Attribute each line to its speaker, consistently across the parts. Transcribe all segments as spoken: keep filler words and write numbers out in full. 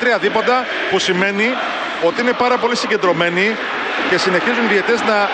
Speaker 1: τρία δίποντα, που σημαίνει ότι είναι πάρα πολύ συγκεντρωμένοι και συνεχίζουν οι διαιτές να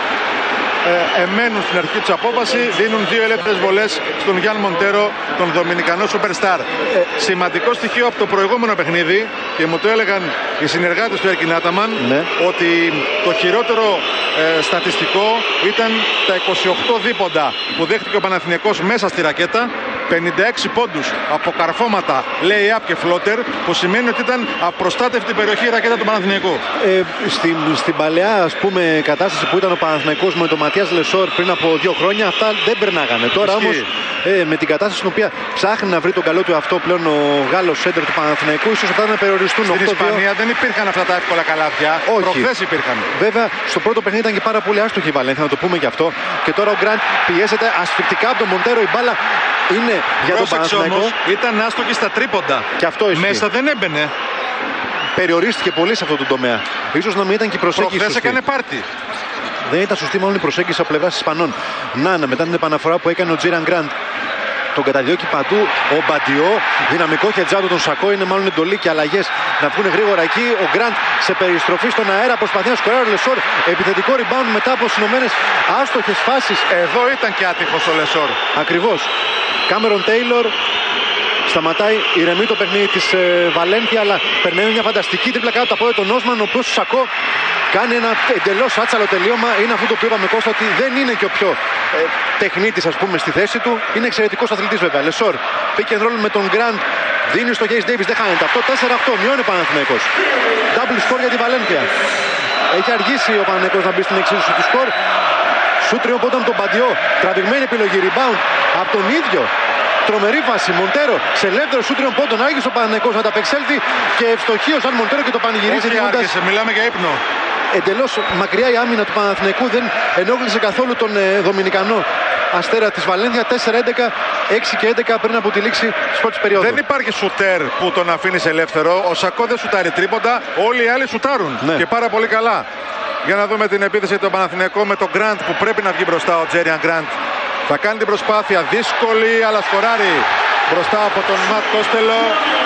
Speaker 1: ε, εμένουν στην αρχή τους απόφαση. Δίνουν δύο ελεύθερες βολές στον Γιάν Μοντέρο, τον Δομινικανό Superstar. Ε, σημαντικό στοιχείο από το προηγούμενο παιχνίδι, και μου το έλεγαν οι συνεργάτες του Έρκιν Άταμαν, ναι, ότι το χειρότερο ε, στατιστικό ήταν τα είκοσι οκτώ δίποντα που δέχτηκε ο Παναθηναϊκός μέσα στη ρακέτα. πενήντα έξι πόντους από καρφώματα, lay-up και floater, που σημαίνει ότι ήταν απροστάτευτη περιοχή η ρακέτα του Παναθηναϊκού.
Speaker 2: Ε, στην, στην παλαιά, ας πούμε, κατάσταση που ήταν ο Παναθηναϊκός με τον Ματίας Λεσόρ πριν από δύο χρόνια, αυτά δεν περνάγανε. Τώρα όμως, ε, με την κατάσταση στην οποία ψάχνει να βρει τον καλό του αυτό πλέον ο Γάλλος σέντερ του Παναθηναϊκού, ίσως αυτά να περιοριστούν.
Speaker 1: Στην Ισπανία δεν υπήρχαν αυτά τα εύκολα καλάθια. Προχθές υπήρχαν.
Speaker 2: Βέβαια, στο πρώτο παιχνίδι ήταν και πάρα πολύ άστοχη η Βαλένθια, να το πούμε και αυτό. Και τώρα ο Γκραντ πιέζεται ασφυκτικά από τον Μοντέρο. Η μπάλα είναι για τον Παναθηναϊκό.
Speaker 1: Ήταν άστοχη στα τρίποντα.
Speaker 2: Και αυτό ισχύει.
Speaker 1: Μέσα δεν έμπαινε.
Speaker 2: Περιορίστηκε πολύ σε αυτό το τομέα. Ίσως να μην ήταν και η προσέγγιση.
Speaker 1: Προχθές έκανε πάρτι.
Speaker 2: Δεν ήταν σωστή μάλλον η προσέγγιση από πλευράς Ισπανών. Νάνα, μετά την επαναφορά που έκανε ο Τζίραν Γκραντ. Τον καταδιώκει παντού ο Μπαντιό. Δυναμικό χετζάτο τον Σακό. Είναι μάλλον εντολή και αλλαγές να βγουν γρήγορα εκεί. Ο Γκραντ σε περιστροφή στον αέρα προσπαθεί να σκοράρει ο Λεσόρ. Επιθετικό rebound μετά από συνωμένες άστοχες φάσεις.
Speaker 1: Εδώ ήταν και άτυχος ο Λεσόρ.
Speaker 2: Ακριβώς. Κάμερον Τέιλορ σταματάει, ηρεμεί το παιχνίδι της ε, Βαλένθια, αλλά περνάει μια φανταστική τρίπλα κάτω από το πόδια των Νόσμαν, ο οποίος Σακό κάνει ένα εντελώς άτσαλο τελείωμα. Είναι αυτό το οποίο είπαμε, Κώστα, ότι δεν είναι και ο πιο ε, τεχνίτης, ας πούμε, στη θέση του. Είναι εξαιρετικός αθλητής βέβαια. Λεσόρ, pick and roll με τον Γκραντ, δίνει στο Hayes Davis, δεν χάνεται αυτό. τέσσερα οκτώ, μειώνει ο Παναθηναϊκός. Double score για τη Βαλένθια. Έχει αργήσει ο Παναθηναϊκός να μπει στην εξίσωση του σκορ. Σούτριο από τον Μπαντιό, τραβηγμένη επιλογή, rebound από τον ίδιο. Τρομερή φάση, Μοντέρο σε ελεύθερο σούτριον πόντων, άργησε ο Παναθηναϊκός να τα απεξέλθει και ευστοχεί ο Σαν Μοντέρο και το πανηγυρίζει.
Speaker 1: Όχι άργησε, μιλάμε για ύπνο.
Speaker 2: Εντελώς μακριά η άμυνα του Παναθηναϊκού, δεν ενόχλησε καθόλου τον ε, Δομινικανό αστέρα της Βαλένθια. Τέσσερα έντεκα, έξι και έντεκα πριν από τη λήξη της πρώτης περίοδου.
Speaker 1: Δεν υπάρχει σουτέρ που τον αφήνει ελεύθερο. Ο Σακό δεν σουτάρει τρίποντα, όλοι οι άλλοι σουτάρουν, ναι, και πάρα πολύ καλά. Για να δούμε την επίθεση του Παναθηναϊκού με τον Γκραντ που πρέπει να βγει μπροστά. Ο Τζέριαν Γκραντ θα κάνει την προσπάθεια, δύσκολη, αλλά σκοράρει μπροστά από τον Ματ Κόστελο.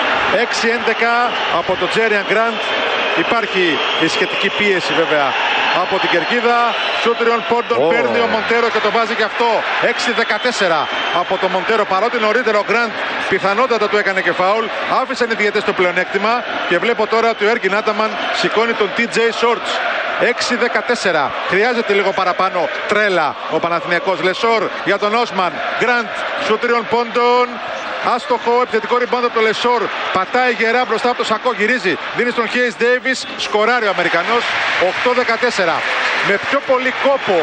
Speaker 1: έξι έντεκα από τον Τζέριαν Γκραντ. Υπάρχει η σχετική πίεση βέβαια από την κερκίδα. Σούτριον πόντων, oh. παίρνει ο Μοντέρο και το βάζει και αυτό. έξι δεκατέσσερα από τον Μοντέρο, παρότι νωρίτερα ο Γκραντ πιθανότατα του έκανε και φάουλ. Άφησαν οι διαιτές το πλεονέκτημα και βλέπω τώρα ότι ο Έρκιν Άταμαν σηκώνει τον τι τζέι Shorts. έξι δεκατέσσερα. Χρειάζεται λίγο παραπάνω τρέλα ο Παναθηναϊκός. Λεσόρ για τον Όσμαν. Γκραντ, σούτριον πόντων. Άστοχο, επιθετικό rebound από το Λεσόρ. Πατάει γερά μπροστά από το Σακό. Γυρίζει. Δίνει στον Hayes Davis. Σκοράρει ο Αμερικανός. οκτώ δεκατέσσερα. Με πιο πολύ κόπο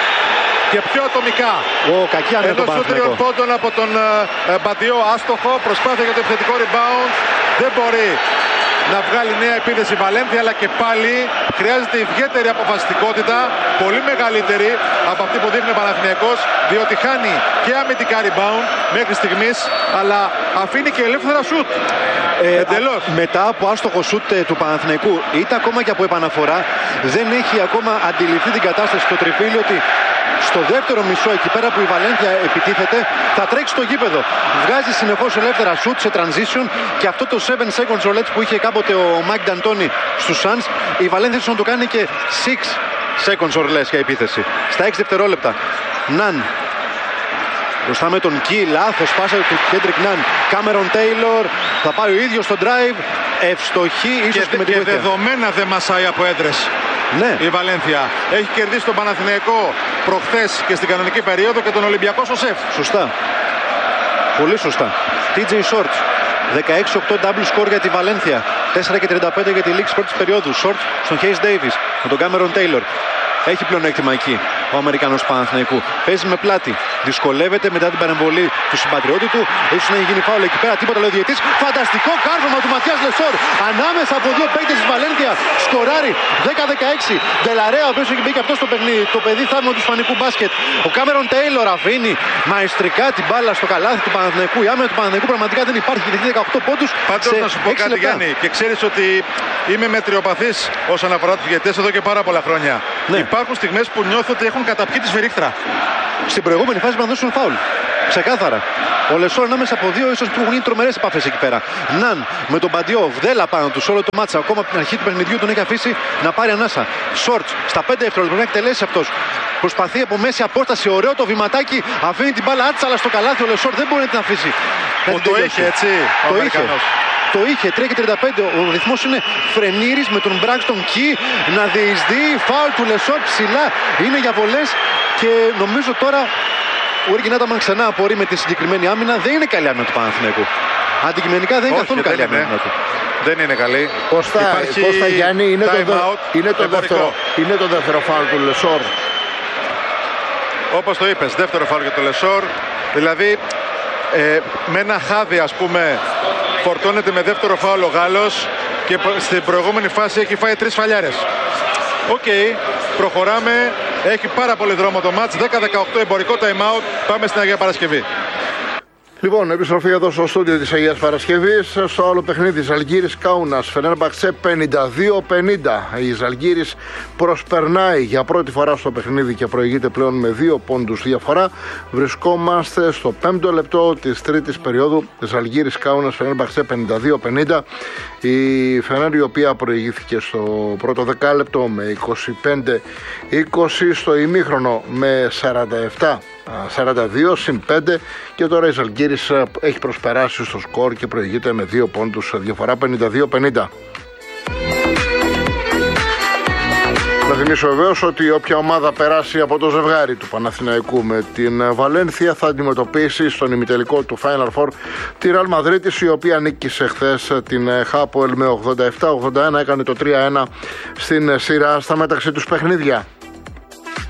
Speaker 1: και πιο ατομικά.
Speaker 2: Ο, κακή άμυνα
Speaker 1: εδώ σούτριον πόντων από τον ε, Μπαντιό. Άστοχο. Προσπάθεια για το επιθετικό rebound. Δεν μπορεί να βγάλει νέα επίθεση Βαλένθια, αλλά και πάλι χρειάζεται ιδιαίτερη αποφασιστικότητα, πολύ μεγαλύτερη από αυτή που δείχνει ο Παναθηναϊκός, διότι χάνει και αμυντικά rebound μέχρι στιγμής, αλλά αφήνει και ελεύθερα σουτ. Ε, Εντελώς.
Speaker 2: Α, μετά από άστοχο σουτ ε, του Παναθηναϊκού, είτε ακόμα και από επαναφορά, δεν έχει ακόμα αντιληφθεί την κατάσταση στο τριφύλι ότι στο δεύτερο μισό, εκεί πέρα που η Βαλένθια επιτίθεται, θα τρέξει στο γήπεδο. Βγάζει συνεχώς ελεύθερα shoot σε transition και αυτό το seven seconds roulette που είχε κάποτε ο Μάικ Νταντόνι στους Suns, η Βαλένθια να το κάνει και six seconds roulette για επίθεση. Στα έξι δευτερόλεπτα. Ναν. Μπροστά με τον Κι, λάθος πάσα του Κέντρικ Ναν. Κάμερον Τέιλορ θα πάει ο ίδιος στο drive. Ευστοχή, ίσως και,
Speaker 1: και, και δεδομένα δεν μασάει από έδρες.
Speaker 2: Ναι.
Speaker 1: Η Βαλένθια έχει κερδίσει τον Παναθηναϊκό προχθές και στην κανονική περίοδο και τον Ολυμπιακό στο ΣΕΦ.
Speaker 2: Σωστά. Πολύ σωστά. τι τζέι Shorts. δεκαέξι οκτώ double score για τη Βαλένθια. τέσσερα και τριάντα πέντε για τη λήξη πρώτης περίοδου. Shorts στον Hayes Davis με τον Κάμερον Τέιλορ. Έχει πλεονέκτημα εκεί ο Αμερικανός Παναθηναϊκού. Παίζει με πλάτη. Δυσκολεύεται μετά την παρεμβολή του συμπατριώτη του. Ίσως να έχει γίνει φάουλ εκεί πέρα. Τίποτα λέει ο διαιτής. Φανταστικό κάρβωμα του Ματιάς Λεσόρ. Ανάμεσα από δύο παίκτες της Βαλένθια. Σκοράρει δέκα δεκαέξι. Ντελαρέα, ο οποίος έχει μπει και αυτό στο παιχνίδι. Το παιδί θαύμα του ισπανικού μπάσκετ. Ο Κάμερον Τέιλορ αφήνει μαεστρικά την μπάλα στο καλάθι του Παναθηναϊκού. Η άμυνα του Παναθηναϊκού πραγματικά δεν υπάρχει. Έχει δεκαοκτώ πόντους.
Speaker 1: Πάντως να σου πω κάτι, Γιάννη, και ξέρεις ότι είμαι μετριοπαθής όσον αφορά τους διαιτητές εδώ και πάρα πολλά χρόνια.
Speaker 2: Ναι.
Speaker 1: Υπάρχουν στιγμές που νιώθω ότι έχουν καταπιεί τη σφυρίχτρα.
Speaker 2: Στην προηγούμενη φάση να δώσουν φάουλ. Ξεκάθαρα. Ο Λεσόρ ανάμεσα από δύο ίσως που έχουν γίνει τρομερές επαφές εκεί πέρα. Ναν με τον Μπαντιό, βδέλα πάνω του όλο το μάτσα. Ακόμα από την αρχή του παιχνιδιού τον έχει αφήσει να πάρει ανάσα. Σόρτ στα πέντε δευτερόλεπτα πρέπει να εκτελέσει αυτός. Προσπαθεί από μέση απόσταση, ωραίο το βηματάκι. Αφήνει την μπάλα άτσαλα στο καλάθι. Ο Λεσόρ δεν μπορεί να την αφήσει.
Speaker 1: Που το είχε έτσι.
Speaker 2: Το είχε. Το είχε, τρία και τριάντα πέντε. Ο ρυθμός είναι φρενήρης με τον Μπράξτον Κι να διεισδύει. Φάουλ του Λεσόρ ψηλά. Είναι για βολές και νομίζω τώρα ο Ήρκιν Άταμαν ξανά απορεί με τη συγκεκριμένη άμυνα. Δεν είναι καλή άμυνα του Παναθηναϊκού. Αντικειμενικά δεν είναι
Speaker 1: Όχι,
Speaker 2: καθόλου
Speaker 1: δεν
Speaker 2: καλή
Speaker 1: είναι.
Speaker 2: άμυνα του.
Speaker 1: Δεν είναι καλή.
Speaker 3: Κώστα,
Speaker 1: Υπάρχει
Speaker 3: Κώστα Γιάννη, είναι το, δε, είναι, το δεύτερο, είναι το δεύτερο φάουλ του Λεσόρ.
Speaker 1: Όπως το είπες, δεύτερο φάουλ για το Λεσόρ. Δηλαδή ε, με ένα χάδι ας πούμε φορτώνεται με δεύτερο φάουλ ο Γάλλος και στην προηγούμενη φάση έχει φάει τρεις φαλιάρες. Οκ, okay, προχωράμε. Έχει πάρα πολύ δρόμο το μάτς. δέκα δεκαοκτώ εμπορικό time out. Πάμε στην Αγία Παρασκευή.
Speaker 3: Λοιπόν, επιστροφή εδώ στο στούντιο της Αγίας Παρασκευής. Στο άλλο παιχνίδι, Ζαλγκίρις Κάουνας, Φενέρμπαχτσε πενήντα δύο πενήντα. Η Ζαλγκίρις προσπερνάει για πρώτη φορά στο παιχνίδι και προηγείται πλέον με δύο πόντους διαφορά. Βρισκόμαστε στο πέμπτο λεπτό της τρίτης περίοδου. Ζαλγκίρις Κάουνας, Φενέρμπαχτσε πενήντα δύο πενήντα. Η Φενέρ, η οποία προηγήθηκε στο πρώτο δεκάλεπτο με είκοσι πέντε είκοσι, στο ημίχρονο με σαράντα επτά σαράντα δύο συν πέντε, και τώρα η Ζαλγκίρις έχει προσπεράσει στο σκορ και προηγείται με δύο πόντους διαφορά, πενήντα δύο πενήντα. Να θυμίσω βεβαίως ότι όποια ομάδα περάσει από το ζευγάρι του Παναθηναϊκού με την Βαλένθια θα αντιμετωπίσει στον ημιτελικό του Final Four τη Ρεάλ Μαδρίτης, η οποία νίκησε χθες την Χάποελ με ογδόντα επτά ογδόντα ένα, έκανε το τρία ένα στην σειρά στα μεταξύ τους παιχνίδια.